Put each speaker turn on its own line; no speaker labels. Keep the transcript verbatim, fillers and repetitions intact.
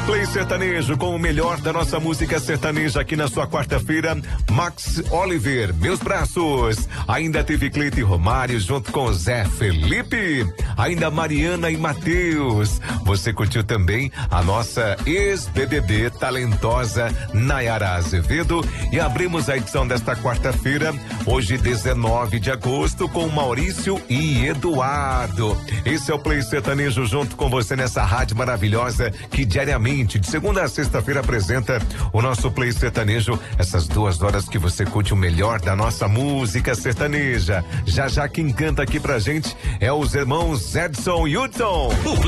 Play Sertanejo com o melhor da nossa música sertaneja aqui na sua quarta-feira. Max Oliver, Meus Braços. Ainda teve Cleito e Romário junto com o Zé Felipe. Ainda Mariana e Matheus. Você curtiu também a nossa ex-B B B talentosa Nayara Azevedo. E abrimos a edição desta quarta-feira, hoje dezenove de agosto, com Maurício e Eduardo. Esse é o Play Sertanejo junto com você nessa rádio maravilhosa que diariamente, de segunda a sexta-feira, apresenta o nosso Play Sertanejo, essas duas horas que você curte o melhor da nossa música sertaneja. Já já quem canta aqui pra gente é os irmãos Edson e Hudson.